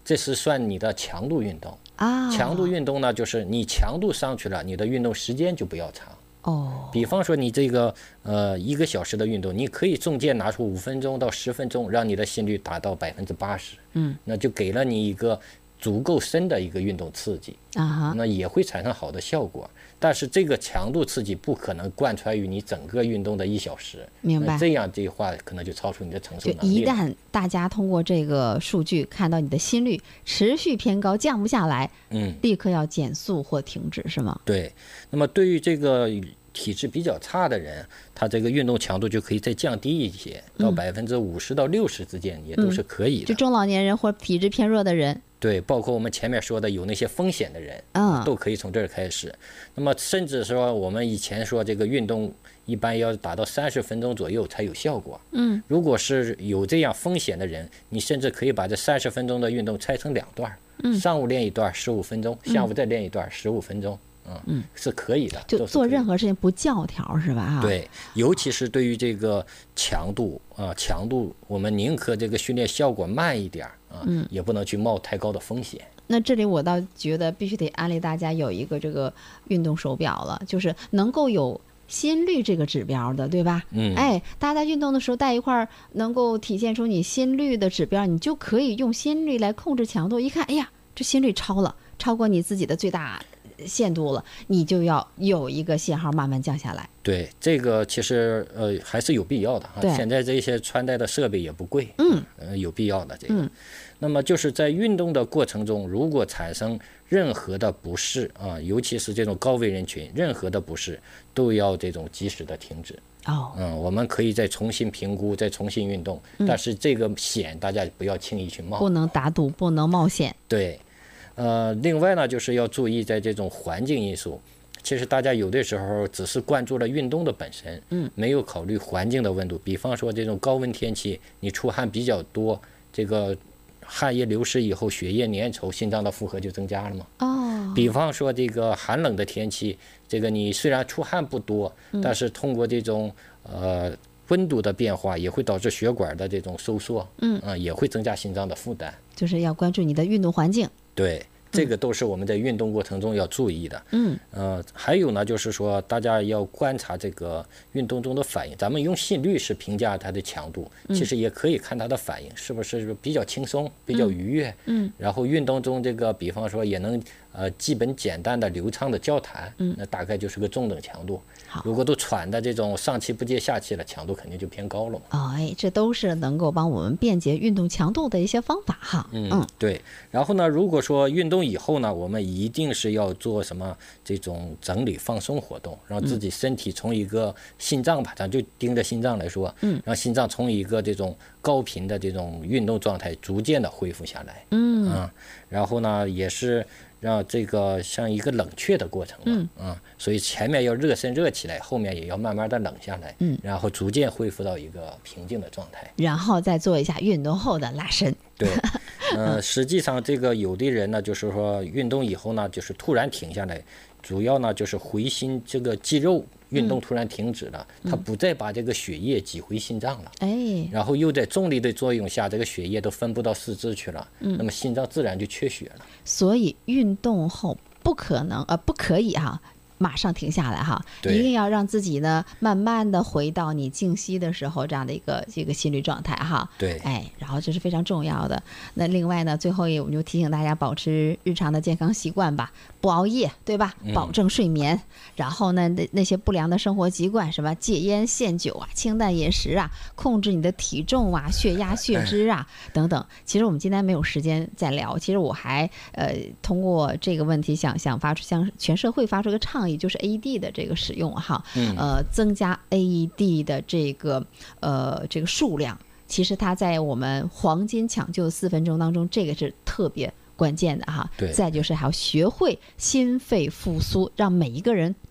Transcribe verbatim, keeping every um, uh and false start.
这是算你的强度运动啊。 强度运动呢，就是你强度上去了，你的运动时间就不要长。 哦， 比方说你这个呃一个小时的运动，你可以中间拿出五分钟到十分钟，让你的心率达到百分之八十， 嗯， 那就给了你一个足够深的一个运动刺激啊， 那也会产生好的效果。但是这个强度刺激不可能贯穿于你整个运动的一小时， 明白？ 这样这句话可能就超出你的承受能力了。 就一旦大家通过这个数据看到你的心率持续偏高，降不下来， 嗯， 立刻要减速或停止，是吗？ 对。那么对于这个体质比较差的人，他这个运动强度就可以再降低一些，到百分之五十到六十之间也都是可以的。 就中老年人或体质偏弱的人。 对，包括我们前面说的有那些风险的人， 嗯， 都可以从这儿开始。那么甚至说我们以前说这个运动一般要达到三十分钟左右才有效果。 嗯， 如果是有这样风险的人，你甚至可以把这三十分钟的运动拆成两段，嗯，上午练一段十五分钟，下午再练一段十五分钟。嗯, 嗯，是可以的， 就做任何事情不教条是吧？ 对，尤其是对于这个强度啊，强度我们宁可这个训练效果慢一点啊，嗯，也不能去冒太高的风险。 那这里我倒觉得必须得安利大家有一个这个运动手表了，就是能够有心率这个指标的，对吧？ 嗯， 哎，大家在运动的时候带一块能够体现出你心率的指标，你就可以用心率来控制强度。一看，哎呀，这心率超了，超过你自己的最大限度了，你就要有一个信号慢慢降下来。 对，这个其实呃还是有必要的哈。现在这些穿戴的设备也不贵， 嗯， 呃有必要的这个。 嗯， 那么就是在运动的过程中，如果产生任何的不适啊，尤其是这种高危人群，任何的不适都要这种及时的停止。 哦， 嗯，我们可以再重新评估，再重新运动，嗯，但是这个险大家不要轻易去冒， 不能打赌，不能冒险。 对。呃，另外呢，就是要注意在这种环境因素。其实大家有的时候只是关注了运动的本身， 嗯， 没有考虑环境的温度。比方说这种高温天气，你出汗比较多，这个汗液流失以后，血液粘稠，心脏的负荷就增加了嘛。 哦。 比方说这个寒冷的天气，这个你虽然出汗不多， 嗯， 但是通过这种呃温度的变化，也会导致血管的这种收缩， 嗯， 呃、也会增加心脏的负担。 就是要关注你的运动环境。 对，这个都是我们在运动过程中要注意的。 嗯， 呃，还有呢，就是说大家要观察这个运动中的反应。咱们用心率是评价它的强度，其实也可以看它的反应是不是比较轻松、比较愉悦。 嗯， 然后运动中这个，比方说也能呃基本简单的流畅的交谈， 嗯， 那大概就是个中等强度。 好， 如果都喘的这种上气不接下气了，强度肯定就偏高了。 哦，哎，这都是能够帮我们便捷运动强度的一些方法哈。 嗯，嗯对。然后呢，如果说运动以后呢，我们一定是要做什么这种整理放松活动，让自己身体从一个心脏吧，咱就盯着心脏来说， 嗯， 让心脏从一个这种高频的这种运动状态逐渐的恢复下来。 嗯， 啊，然后呢，也是让这个像一个冷却的过程嘛， 嗯， 啊，所以前面要热身热起来，后面也要慢慢的冷下来， 嗯， 然后逐渐恢复到一个平静的状态， 然后再做一下运动后的拉伸。 对，呃，实际上这个有的人呢，就是说运动以后呢，就是突然停下来，主要呢就是回心这个肌肉运动突然停止了， 嗯， 它不再把这个血液挤回心脏了， 哎， 然后又在重力的作用下，这个血液都分布到四肢去了，嗯，那么心脏自然就缺血了。 所以运动后不可能呃不可以哈，马上停下来哈，一定要让自己呢慢慢的回到你静息的时候这样的一个这个心率状态哈。 对， 哎，然后这是非常重要的。那另外呢，最后也我们就提醒大家保持日常的健康习惯吧，不熬夜，对吧？保证睡眠。嗯、然后呢，那那些不良的生活习惯，什么戒烟限酒啊、清淡饮食啊、控制你的体重啊、血压、血脂啊等等。其实我们今天没有时间再聊。其实我还呃通过这个问题想想发出向全社会发出个倡议。就是 A E D 的这个使用哈，呃，增加 A E D 的这个呃这个数量，其实它在我们黄金抢救四分钟当中，这个是特别关键的哈。 对。 再就是还要学会心肺复苏，让每一个人